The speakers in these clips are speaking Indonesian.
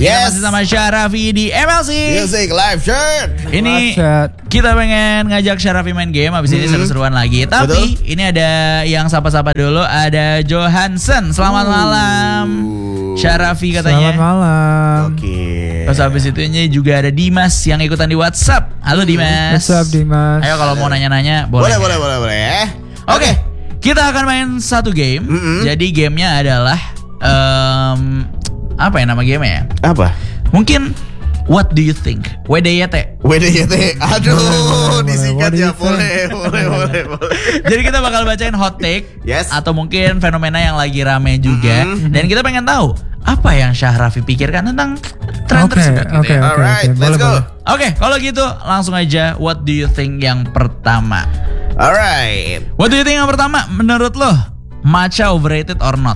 Kita masih sama Syarafi di MLC Music Live Chat. Ini kita pengen ngajak Syarafi main game. Habis ini seru-seruan lagi. Tapi ini ada yang sapa-sapa dulu. Ada Johansen. Selamat malam Syarafi katanya. Selamat malam. Oke. Terus habis itu juga ada Dimas yang ikutan di WhatsApp. Halo Dimas. What's up Dimas? Ayo kalau mau nanya-nanya boleh. Boleh. Oke. Kita akan main satu game. Jadi gamenya adalah apa ya nama gamenya ya? Apa? Mungkin What do you think? WDYT. Aduh, disingkat ya. Boleh. Jadi kita bakal bacain hot take. Yes. Atau mungkin fenomena yang lagi rame juga. Dan kita pengen tahu apa yang Syahrafi pikirkan tentang tren tersebut gitu ya. Alright, let's go. Oke, kalau gitu langsung aja what do you think yang pertama. Alright. What do you think yang pertama menurut lo? Matcha overrated or not?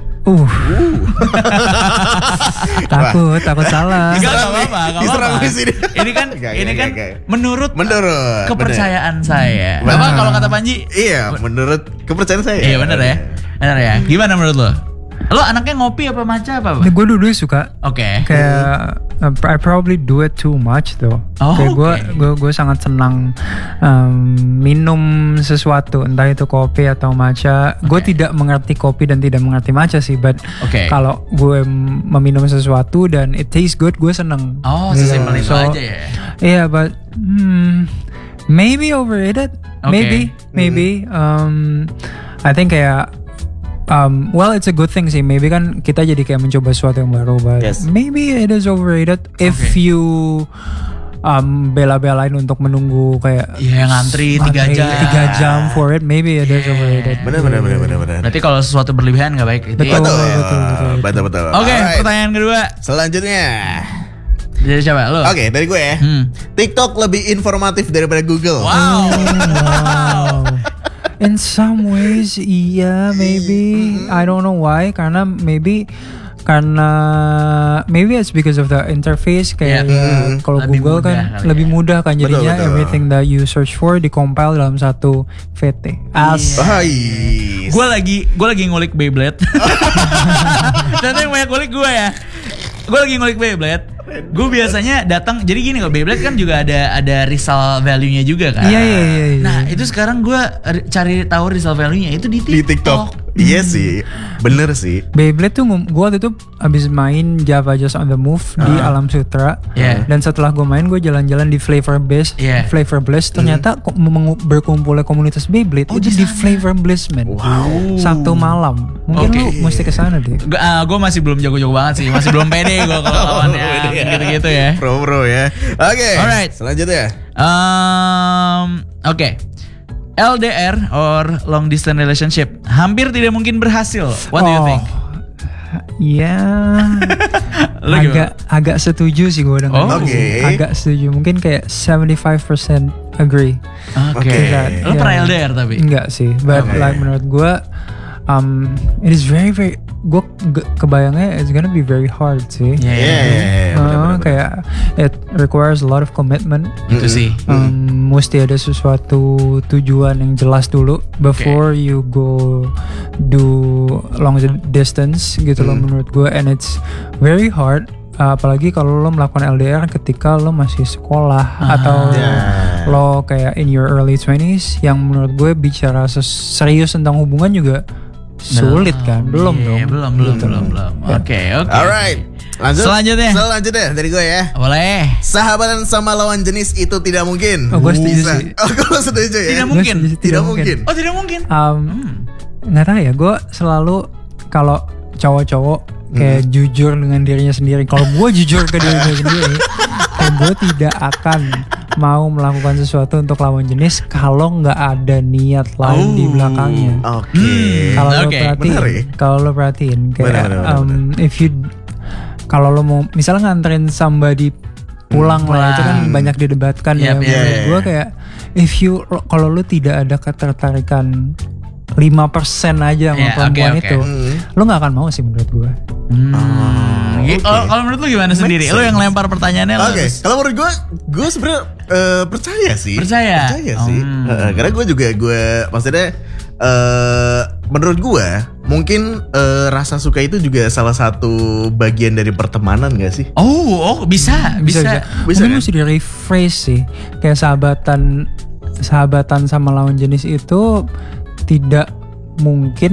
Takut salah. Gak apa-apa. Ini kan menurut kepercayaan saya. Bapak kalau kata Panji? Iya, menurut kepercayaan saya. Iya benar ya. Gimana menurut lo? Lo anaknya ngopi apa matcha apa? Gue dulu suka. Oke. Kayak I probably do it too much though. Kayak gue sangat senang minum sesuatu, entah itu kopi atau matcha. Gue tidak mengerti kopi dan tidak mengerti matcha sih, but kalau gue meminum sesuatu dan it tastes good, gue seneng. Oh, sesimpel itu aja ya. Yeah, but maybe overrated. Maybe. I think kayak well, it's a good thing sih. Maybe kan kita jadi kayak mencoba sesuatu yang baru, but maybe it is overrated if you bela-belain untuk menunggu kayak ngantri 3 jam for it. Maybe it is overrated. Benar. Berarti kalau sesuatu berlebihan nggak baik. Betul. Oke, pertanyaan kedua. Selanjutnya. Jadi siapa lo? Oke, dari gue ya. TikTok lebih informatif daripada Google. Wow. In some ways, iya, maybe. I don't know why. Karena maybe it's because of the interface. Kayak kalau Google kan lebih mudah kan jadinya. Betul. Everything that you search for di-compile dalam satu VT. Gue lagi ngulik Beyblade. Ternyata yang banyak ngulik gue ya. Gue lagi ngulik Beyblade. Gue biasanya datang, jadi gini kok, Beyblade kan juga ada resale value-nya juga kan. Iya. Nah itu sekarang gue cari tahu resale value-nya itu di TikTok. Iya sih, bener sih. Beyblade tuh gue waktu itu abis main Java Just on the Move di Alam Sutra. Dan setelah gue main, gue jalan-jalan di Flavor Bliss. Ternyata berkumpulnya komunitas Beyblade itu di Flavor Bliss, man. Wow. Sabtu malam. Mungkin lu mesti kesana deh. Gue masih belum jago-jago banget sih, masih belum pede gue kalau lawannya gitu-gitu ya. Pro ya. Oke. Alright. Selanjutnya. Oke. LDR or long distance relationship hampir tidak mungkin berhasil. What do you think? Ya, agak setuju sih gue dengan itu. Agak setuju. Mungkin kayak 75% agree. Oke. Lo pernah LDR tapi? Enggak sih. But like menurut gue, it is very gue kebayangnya it's gonna be very hard sih. Kayak it requires a lot of commitment. Itu sih. Mesti ada sesuatu tujuan yang jelas dulu before you go do long distance gitu loh menurut gue, and it's very hard. Apalagi kalau lo melakukan LDR ketika lo masih sekolah atau lo kayak in your early 20s, yang menurut gue bicara serius tentang hubungan juga sulit kan? Belum. Oke. Alright. Lanjut. Selanjutnya dari gue ya. Boleh. Sahabatan sama lawan jenis itu tidak mungkin. Gue setuju sih. Gue setuju ya. Tidak mungkin. Oh, tidak mungkin. Nggak tahu ya. Gue selalu kalau cowok-cowok kayak jujur dengan dirinya sendiri. Kalau gue jujur ke dirinya sendiri, kayak gue tidak akan mau melakukan sesuatu untuk lawan jenis kalau nggak ada niat lain di belakangnya. Kalau lo perhatiin kayak if you kalau lo mau misalnya nganterin somebody pulang lah, itu kan banyak didebatkan ya. Menurut gue kayak kalau lo tidak ada ketertarikan 5% aja sama perempuan itu, lo gak akan mau sih menurut gue. Kalau menurut lo gimana sendiri? Lo yang lempar pertanyaannya. Kalau menurut gue sebenarnya percaya sih. Percaya sih. Karena gue maksudnya menurut gue Mungkin rasa suka itu juga salah satu bagian dari pertemanan gak sih? Oh, bisa. Bisa Mungkin kan? mesti di rephrase sih. Kayak sahabatan sama lawan jenis itu tidak mungkin